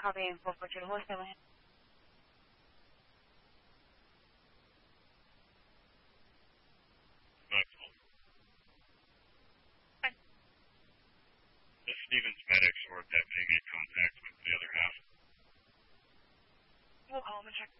copy 442 horse family. Maxwell. Hi. This Stevens medics or deputy get contact with the other half. We'll call him and check.